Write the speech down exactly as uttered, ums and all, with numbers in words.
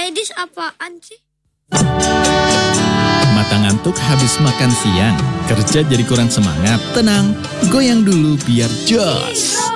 medis apaan sih? Mata ngantuk habis makan siang, kerja jadi kurang semangat. Tenang, goyang dulu biar jos.